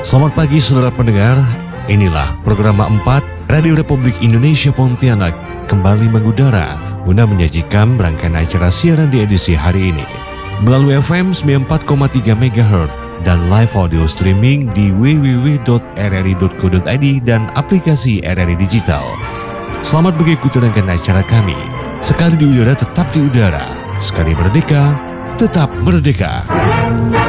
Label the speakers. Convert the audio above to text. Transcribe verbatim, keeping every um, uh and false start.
Speaker 1: Selamat pagi saudara pendengar, inilah program empat Radio Republik Indonesia Pontianak kembali mengudara guna menyajikan rangkaian acara siaran di edisi hari ini melalui F M sembilan puluh empat koma tiga megahertz dan live audio streaming di w w w titik r r i titik co titik i d dan aplikasi R R I Digital. Selamat mengikuti rangkaian acara kami. Sekali di udara tetap di udara, sekali merdeka tetap merdeka.